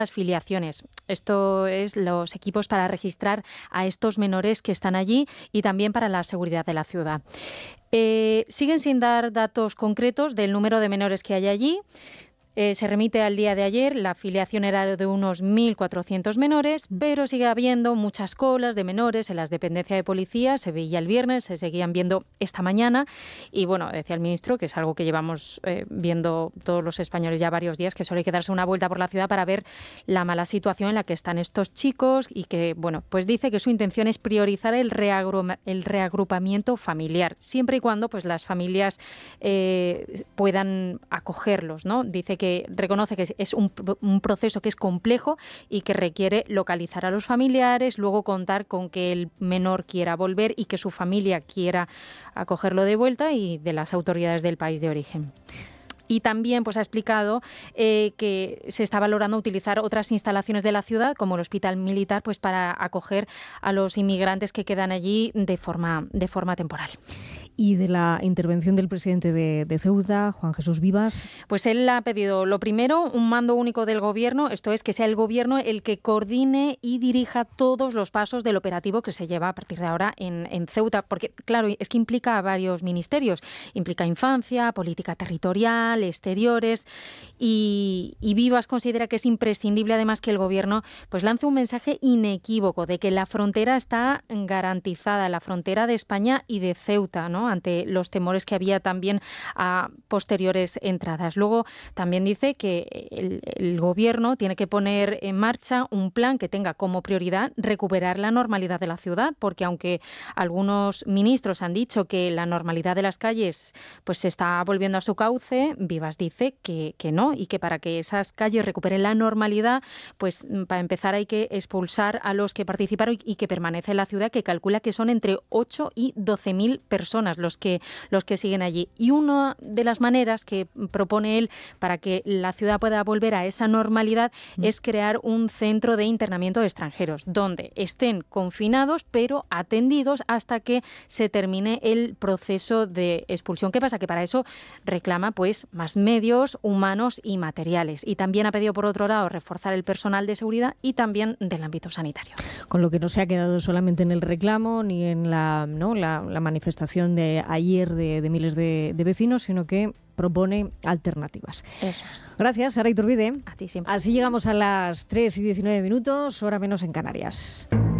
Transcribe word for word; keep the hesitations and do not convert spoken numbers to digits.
las filiaciones. Esto es los equipos para registrar a estos menores que están allí y también para la seguridad de la ciudad. Eh, siguen sin dar datos concretos del número de menores que hay allí. Eh, se remite al día de ayer, la afiliación era de unos mil cuatrocientos menores, pero sigue habiendo muchas colas de menores en las dependencias de policía. Se veía el viernes, se seguían viendo esta mañana y bueno, decía el ministro, que es algo que llevamos eh, viendo todos los españoles ya varios días, que solo hay que darse una vuelta por la ciudad para ver la mala situación en la que están estos chicos y que, bueno, pues dice que su intención es priorizar el, reagru- el reagrupamiento familiar, siempre y cuando pues las familias eh, puedan acogerlos, ¿no? Dice que que reconoce que es un, un proceso que es complejo y que requiere localizar a los familiares, luego contar con que el menor quiera volver y que su familia quiera acogerlo de vuelta y de las autoridades del país de origen. Y también pues, ha explicado eh, que se está valorando utilizar otras instalaciones de la ciudad, como el Hospital Militar, pues para acoger a los inmigrantes que quedan allí de forma, de forma temporal. Y de la intervención del presidente de, de Ceuta, Juan Jesús Vivas. Pues él ha pedido, lo primero, un mando único del Gobierno, esto es que sea el Gobierno el que coordine y dirija todos los pasos del operativo que se lleva a partir de ahora en, en Ceuta, porque claro, es que implica a varios ministerios, implica infancia, política territorial, exteriores, y, y Vivas considera que es imprescindible además que el Gobierno pues lance un mensaje inequívoco de que la frontera está garantizada, la frontera de España y de Ceuta, ¿no?, ante los temores que había también a posteriores entradas. Luego también dice que el, el Gobierno tiene que poner en marcha un plan que tenga como prioridad recuperar la normalidad de la ciudad, porque aunque algunos ministros han dicho que la normalidad de las calles pues se está volviendo a su cauce, Vivas dice que, que no, y que para que esas calles recuperen la normalidad, pues para empezar hay que expulsar a los que participaron y que permanecen en la ciudad, que calcula que son entre ocho y doce mil personas los que, los que siguen allí. Y una de las maneras que propone él para que la ciudad pueda volver a esa normalidad mm. es crear un centro de internamiento de extranjeros, donde estén confinados pero atendidos hasta que se termine el proceso de expulsión. ¿Qué pasa? Que para eso reclama pues más medios humanos y materiales. Y también ha pedido, por otro lado, reforzar el personal de seguridad y también del ámbito sanitario. Con lo que no se ha quedado solamente en el reclamo ni en la, ¿no? la, la manifestación de ayer de, de miles de, de vecinos, sino que propone alternativas. Eso es. Gracias, Sara Iturbide. A ti siempre. Así llegamos a las tres y diecinueve minutos, hora menos en Canarias.